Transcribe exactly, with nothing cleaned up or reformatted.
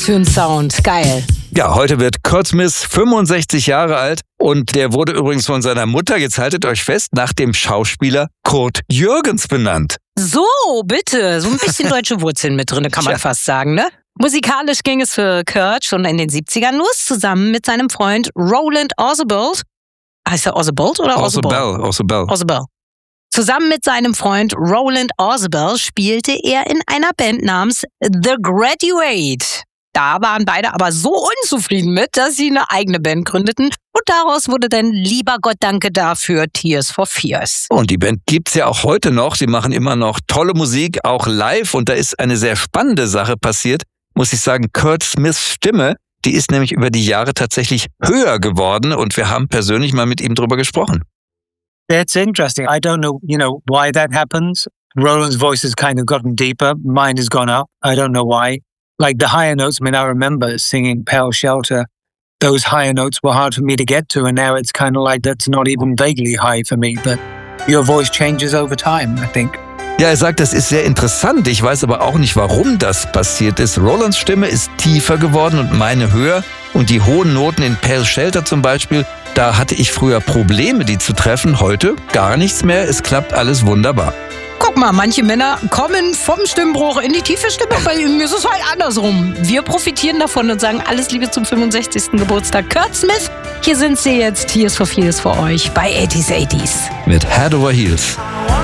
für ein Sound. Geil. Ja, heute wird Kurt Smith fünfundsechzig Jahre alt und der wurde übrigens von seiner Mutter, jetzt haltet euch fest, nach dem Schauspieler Kurt Jürgens benannt. So, bitte. So ein bisschen deutsche Wurzeln mit drin, kann man Tja. fast sagen, ne? Musikalisch ging es für Kurt schon in den siebzigern los, zusammen mit seinem Freund Roland Orzabal. Heißt er Orzabal oder Orzabal? Orzabal, Orzabal. Orzabal. Zusammen mit seinem Freund Roland Orzabal spielte er in einer Band namens The Graduate. Da waren beide aber so unzufrieden mit, dass sie eine eigene Band gründeten. Und daraus wurde dann Lieber Gott danke dafür Tears for Fears. Und die Band gibt's ja auch heute noch. Sie machen immer noch tolle Musik, auch live. Und da ist eine sehr spannende Sache passiert, muss ich sagen. Kurt Smiths Stimme, die ist nämlich über die Jahre tatsächlich höher geworden. Und wir haben persönlich mal mit ihm drüber gesprochen. That's interesting. I don't know, you know, why that happens. Roland's voice has kind of gotten deeper. Mine has gone up. I don't know why. Like the higher notes, I mean, I remember singing Pale Shelter. Those higher notes were hard for me to get to, and now it's kind of like that's not even vaguely high for me. But your voice changes over time, I think. Ja, er sagt, das ist sehr interessant. Ich weiß aber auch nicht, warum das passiert ist. Rolands Stimme ist tiefer geworden und meine höher. Und die hohen Noten in Pale Shelter zum Beispiel, da hatte ich früher Probleme, die zu treffen. Heute gar nichts mehr. Es klappt alles wunderbar. Guck mal, manche Männer kommen vom Stimmbruch in die tiefe Stimme. Bei ihm ist es halt andersrum. Wir profitieren davon und sagen alles Liebe zum fünfundsechzigsten Geburtstag Kurt Smith. Hier sind sie jetzt, Tears for Fears für euch bei achtziger achtziger. Mit Head Over Heels.